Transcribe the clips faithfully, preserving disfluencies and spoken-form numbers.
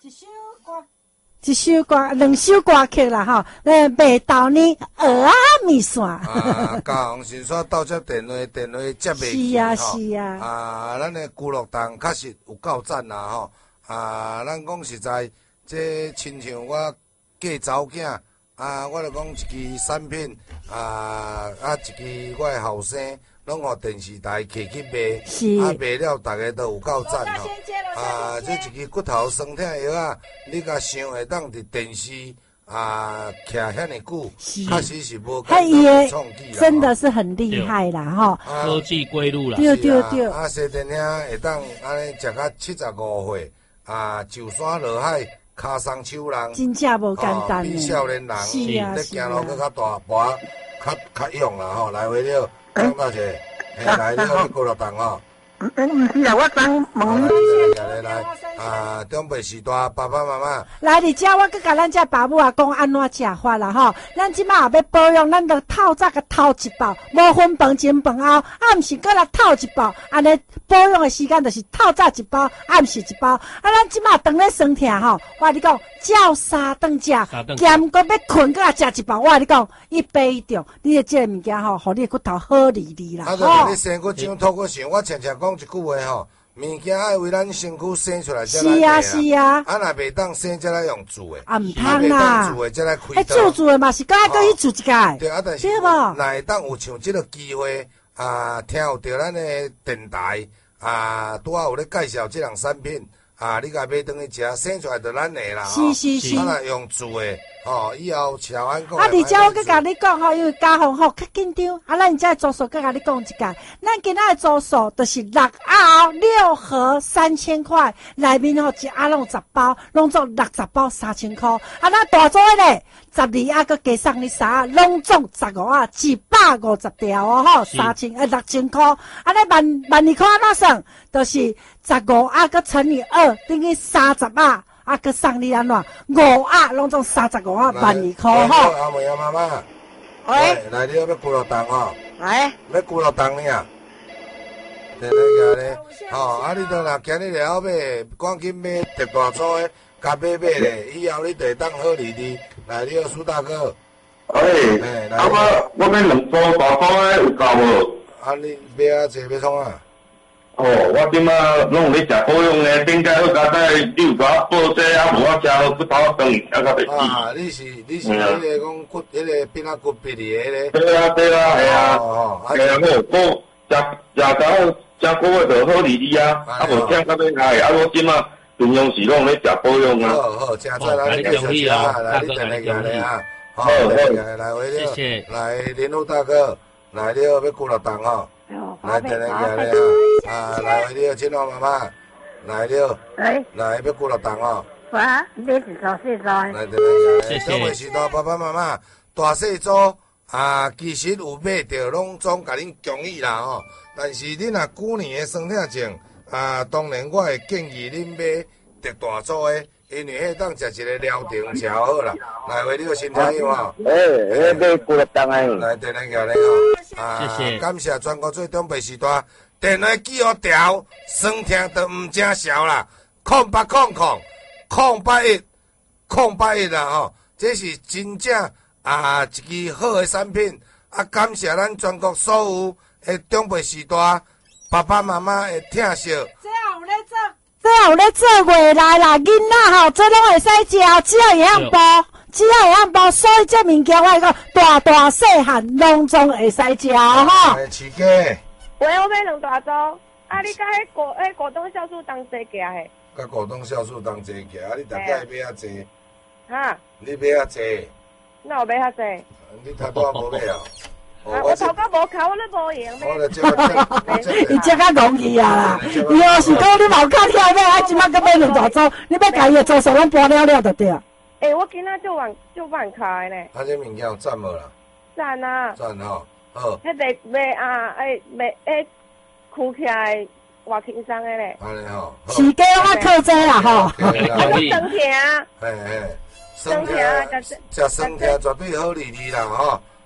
一首歌，一首歌，两首歌曲啦吼。呃，麦豆呢，蚵仔面线。 啊，嘉宏新山到这电话电话接袂起是啊吼。 是啊。 啊，咱的孤乐堂确实有够赞啦吼。啊，咱讲实在，这亲像我嫁查某囝，啊，我著讲一支产品，啊啊，一支我的后生。拢互电视台摕去卖，啊卖了，大家都有够赞吼。啊，这一支骨头酸痛药啊，你甲想会当伫电视啊徛遐尼久，确实是无简单的创意啦。 真的是很厉害啦吼。 科技归路啦。 对对对。 啊，西电影会当安尼食到七十五岁，啊，就山落海，骹松手人， 真正无简单。 比少年人， 是啊咧行路佫较大跋，较较勇啦吼，来回了。讲到者，来了去孤乐堂吼。 嗯，毋是啊，我想问你。来来啊，长辈时代爸爸妈妈。 来，伫遮我佮甲咱遮爸母啊讲安怎食法啦吼。咱即马也要保养，咱着透早甲透一包，无分饭前饭后，啊毋是搁来透一包，安尼保养的时间就是透早一包，暗时一包。啊，咱即马当咧酸痛吼，我甲你讲，照三顿食，兼搁要困，搁来食一包，我甲你讲，一杯一中，你的即个物件吼，互你的骨头好利利啦。 啊，就是你生骨长，吐骨想，我常常讲一句话吼。物件爱为咱身躯生出来才来是啊是啊， 啊若袂当生才来用煮的， 啊毋通啦， 煮的才来开刀。 哎，煮煮的嘛是，搁爱搁去煮一届。 对啊，但是若会当有像即个机会啊，听有着咱的电台啊，拄啊有咧介绍即样产品啊，你甲买转去食，生出来就咱的啦。 是是是。 啊若用煮的，哦，以后乔安讲。 啊，而且我搁甲你讲吼，因为嘉宏吼较紧张，啊，咱遮住数搁甲你讲一届，咱今仔的住数就是六盒六盒三千块，内面吼一盒拢有十包，拢总六十包三千块。啊，咱大组的咧，十二盒搁加送你三盒，拢总十五盒，一百五十条哦吼，三千呃六千块。啊，咱万万二块安怎算？就是十五盒搁乘以二，等于三十盒。啊，佮送你安怎？五盒拢总三十五盒，万二块吼。 阿妹阿妈妈， 喂， 来你要要孤乐堂吼？ 来， 要孤乐堂呢？对咧个咧，吼，啊你都若今日了买，赶紧买特大组的，甲买买咧，以后你地当好利利。来，你好，苏大哥。 哎，啊我我买两组大组的有够无？ 啊你买啊济要创啊？ 哦，我即马拢有咧食保养诶，顶解好加在你有甲我报这啊，无我食落骨头长，吃较袂死。 啊，你是你是迄个讲骨，迄个变啊骨鼻哩迄个。 对啊对啊，系啊。 哦哦。 系啊，好，我食食到食个月就好利利啊，啊无忝到要挨，啊我即马平常时拢咧食保养啊。 好好，正在咱继续吃啊，来你等下来咧啊。好，来来回了，来林武大哥，来了要孤乐堂吼。来，等下来咧啊！啊，来回了，青龙妈妈，来了， 哎， 来要过乐堂哦。 哇，你是做细做？ 来，等下来，各位是大爸爸妈妈，大细组啊，其实有买着拢总甲恁强意啦吼。但是恁若旧年的酸痛症啊，当然我会建议恁买特大组的，因为迄当食一个疗程吃好啦。来回了，身体有吼。 哎，迄买过乐堂诶。 来，等下来咧吼。啊，谢谢，感谢全国最长辈时代电话记号调，酸痛都毋正少啦，空八空空空八一空八一啦吼，这是真正啊一支好的产品啊！感谢咱全国所有的长辈时代爸爸妈妈的疼惜。 这有咧做，这有咧做未来啦，囡仔吼，这拢会使食，只要营养包。只要会晓包，所以这物件我讲大大细汉拢总会使食吼。 饲鸡。 喂，我买两大组，啊，你甲迄果迄果冻酵素当济价嘿？ 甲果冻酵素当济价，啊，你大概买啊济？ 哈？ 你买啊济？ 那有买遐济？ 你头拄啊无买啊？ 啊，我头壳无考，我咧无闲买。 我咧即个， 伊即个容易啊啦！伊要是讲你冇卡跳买，啊，即摆搁买两大组，你要家己的做数拢搬了了就对。 诶、欸，我今仔就晚就晚开呢。 啊，这物件有赞无啦？ 赞啊！ 赞吼，好。 迄个卖啊，诶卖诶，哭起来偌轻松诶咧。 安尼吼。 时间我靠这啦吼。 我是酸甜。 嘿嘿，酸甜，食酸甜绝对好利利啦吼。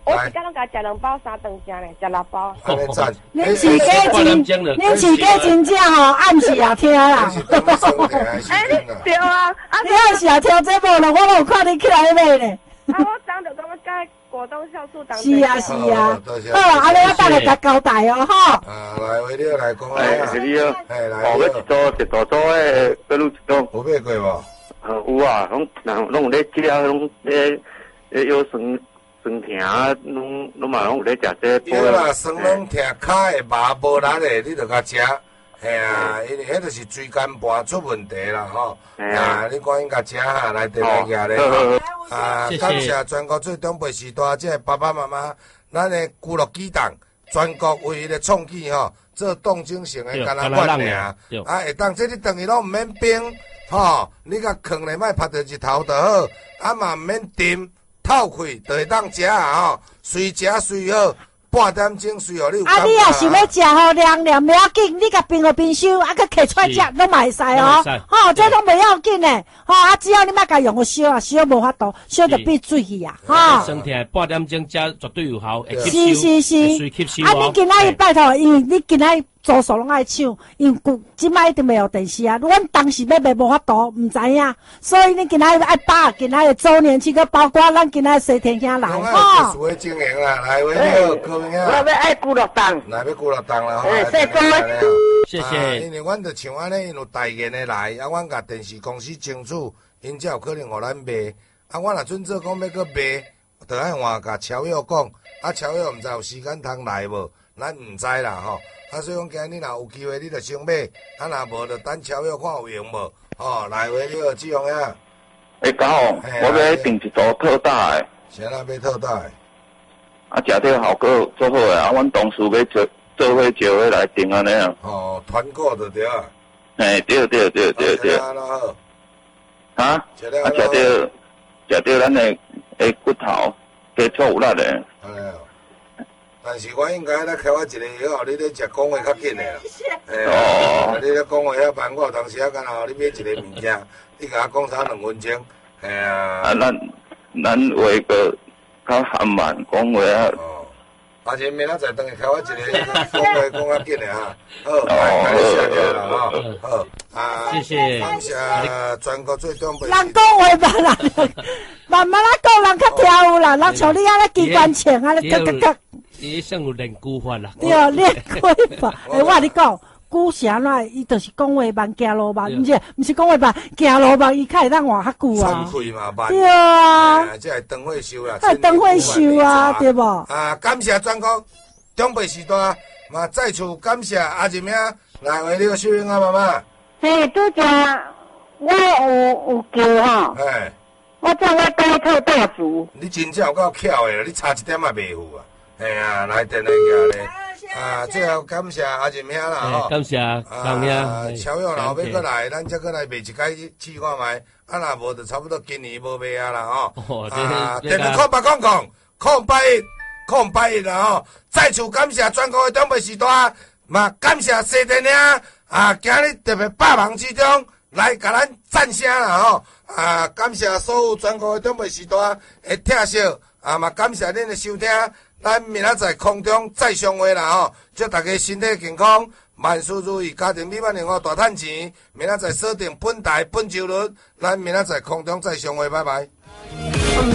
我一家拢甲食两包三顿食咧，食六包。 安尼赞。 恁饲鸡真，恁饲鸡真正吼，暗时也听啦。 哎，对啊，啊， 你暗时也听这无咯，我都有看你起来买咧。 啊，我长得感觉甲果冻酵素当。 是啊是啊，好，安尼我等下甲交代哦，吼。 啊，来为了来讲哎， 啊， 是你好。 哎来， 哦，要一组一大组诶，要录一组。 有买过无？ 呃，有啊，拢人拢有咧食，拢咧咧腰酸酸疼啊，拢拢嘛拢有咧食这有啦，酸拢疼，骹会麻无力诶，你着甲食。嘿啊，因为迄著是椎间盘出问题啦吼。啊，你赶紧甲食哈，来电来举咧吼。啊，感谢全国最长辈时代即个爸爸妈妈，咱诶娱乐机动，全国唯一的创举吼，做动精型诶干那款尔。啊，会当即你等于拢毋免冰。吼，你甲放咧，莫拍着日头就好，啊嘛毋免沉，透开就会当食啊吼，随食随好，半点钟随后你有感觉。 啊，你若想要食吼凉凉，袂要紧，你甲冰落冰箱，啊，佮摕出来食，拢嘛会使哦。吼，这拢袂要紧诶，吼，啊，只要你莫甲用个烧啊，烧无法度，烧就变水去啊，吼。 身体半点钟食绝对有效，会吸收， 是是是， 会吸收。 啊，你今仔日拜托，因为你今仔日。做数拢爱抢，因为即摆一定袂有电视啊。阮当时要卖无法度，毋知影，所以你今仔日爱把今仔日周年庆，佮包括咱今仔西天兄来吼。 特殊的经营啦，来，我好，各位啊。 我要爱娱乐档。 来要娱乐档啦，吼。 谢谢。 谢谢。 因为阮着像安尼，因有代言的来，啊，阮甲电视公司争取，因才有可能互咱卖。啊，我若准做讲要佮卖，着爱换甲超友讲，啊，超友毋知有时间通来无，咱毋知啦吼。啊，所以讲今日若有机会，你着先买，啊，若无着等超友看有用无，吼，来回了这样呀。 会搞，我要订一组特大诶。 啥啦？要特大诶？ 啊，食着效果做好诶，啊，阮同事要做做伙招伙来订安尼啊。 哦，团购就对啊。 嘿，对对对对对。 啊，好。 啊？啊，食着食着咱诶诶骨头，加粗有力诶。 但是我应该咧开我一个药，你咧食讲话较紧诶啦。哦。你咧讲话遐慢，我有当时啊，干后你买一个物件，你甲我讲差两分钟，嘿啊。 啊，咱咱话个较含慢讲话啊。 哦。而且明仔载等下开我一个讲话讲较紧诶哈。好，感谢你啦吼。好。啊。 谢谢。 感谢全国最长辈。 人讲话慢啦，慢慢啦讲，人较听有啦，人像你安尼机关枪安尼，咯咯咯。 伊算有练句法啦， 对，练句法。哎，我你讲，句是安怎？伊就是讲话慢，行路慢，毋是，毋是讲话慢，行路慢，伊较会当活较久啊。 开嘛慢。 对啊。 这系灯会秀啦。 系灯会秀啊，对无？ 啊，感谢全国长辈时代，嘛再次感谢阿仁兄来为你个秀英啊妈妈。 嘿，拄则我有有叫吼。 哎。 我叫我改套大厨。 你真正有够巧的，你差一点也袂赴啊！哎呀，来电来举咧，啊，最后感谢阿仁兄啦吼， 感谢感谢。 超友若要过来，咱再过来卖一解试看卖，啊若无就差不多今年无卖啊啦吼。啊，电话空八空空空八一空八一啦吼，再次感谢全国的长辈时代，嘛感谢西电兄啊，今日特别百忙之中来甲咱赞声啦吼。啊！感谢所有全国的长辈时代的听惜，啊嘛感谢恁的收听，咱明仔载空中再相会啦吼！祝大家身体健康，万事如意，家庭美满幸福，大赚钱。明仔载锁定本台本周日，咱明仔载空中再相会，拜拜。